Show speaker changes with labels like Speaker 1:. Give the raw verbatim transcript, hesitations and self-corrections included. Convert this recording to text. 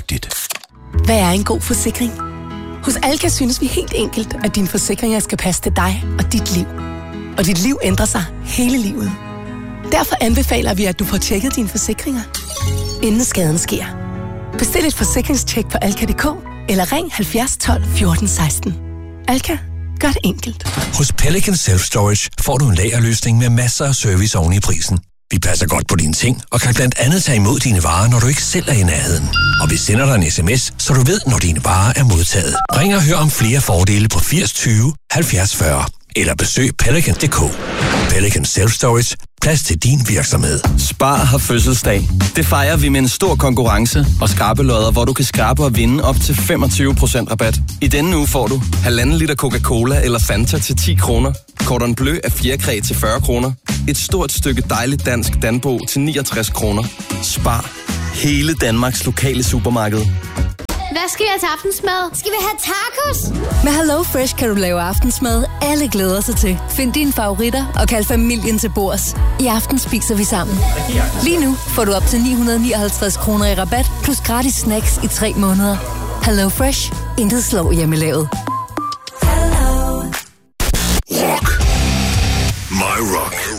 Speaker 1: rigtigt.
Speaker 2: Hvad er en god forsikring? Hos Alka synes vi helt enkelt, at dine forsikringer skal passe til dig og dit liv. Og dit liv ændrer sig hele livet. Derfor anbefaler vi, at du får tjekket dine forsikringer, inden skaden sker. Bestil et forsikringstjek på alka punktum d k eller ring halvfjerds tolv fjorten seksten. Alka, gør det enkelt.
Speaker 3: Hos Pelican Self Storage får du en lagerløsning med masser af service oven i prisen. Vi passer godt på dine ting og kan blandt andet tage imod dine varer, når du ikke selv er i nærheden. Og vi sender dig en sms, så du ved, når dine varer er modtaget. Ring og hør om flere fordele på firs tyve halvfjerds fyrre. Eller besøg pelican punktum d k. Pelican Self Storage. Plads til din virksomhed.
Speaker 4: Spar har fødselsdag. Det fejrer vi med en stor konkurrence og skrabelodder, hvor du kan skrabe og vinde op til femogtyve procent rabat. I denne uge får du halvanden liter Coca-Cola eller Fanta til ti kroner. Cordon Bleu af fjerkræ til fyrre kroner. Et stort stykke dejligt dansk Danbo til niogtres kroner. Spar. Hele Danmarks lokale supermarked.
Speaker 5: Hvad skal jeg til aftensmad? Skal vi have tacos?
Speaker 6: Med Hello Fresh kan du lave aftensmad, alle glæder sig til. Find dine favoritter og kald familien til bords. I aften spiser vi sammen. Lige nu får du op til ni hundrede nioghalvtreds kroner i rabat, plus gratis snacks i tre måneder. Hello Fresh. Intet slår hjemmelavet.
Speaker 1: Rock. My Rock.